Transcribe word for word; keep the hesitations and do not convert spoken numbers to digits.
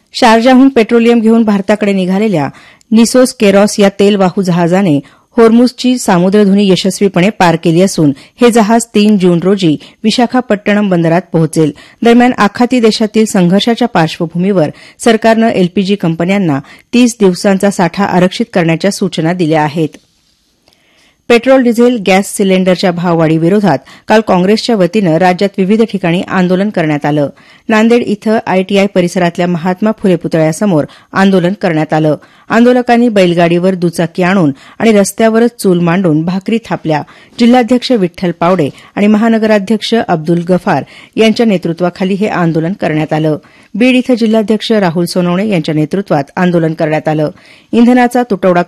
शारजाहून petroleum घेऊन भारताकडे निघालेल्या निसोस केरॉस या तेलवाहू जहाजाने होर्मुझची सामुद्रधुनी यशस्वीपणे पार केली असून हे जहाज तीन जून रोजी विशाखापट्टणम बंदरात पोहोचेल. दरम्यान आखाती देशातील संघर्षाच्या पार्श्वभूमीवर सरकारनं एलपीजी कंपन्यांना तीस दिवसांचा साठा आरक्षित करण्याच्या सूचना दिल्या आहेत. पेट्रोल डिझेल गॅस सिलेंडरच्या भाववाढीविरोधात काल काँग्रेसच्या वतीनं राज्यात विविध ठिकाणी आंदोलन करण्यात आलं. नांदेड इथं आयटीआय परिसरातल्या महात्मा फुले पुतळ्यासमोर आंदोलन करण्यात आलं. आंदोलकांनी बैलगाडीवर दुचाकी आणून आणि रस्त्यावरच चूल मांडून भाकरी थापल्या. जिल्हाध्यक्ष विठ्ठल पावडे आणि महानगराध्यक्ष अब्दुल गफार यांच्या नेतृत्वाखाली हे आंदोलन करण्यात आलं. बीड इथं जिल्हाध्यक्ष राहुल सोनवणे यांच्या नेतृत्वात आंदोलन करण्यात आलं. इंधनाचा तुटवडा